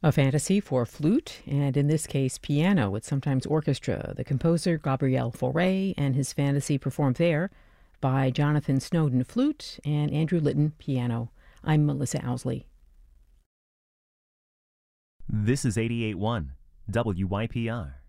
A fantasy for flute, and in this case, piano with sometimes orchestra. The composer, Gabriel Fauré, and his fantasy performed there by Jonathan Snowden, flute, and Andrew Litton, piano. I'm Melissa Owsley. This is 88.1 WYPR.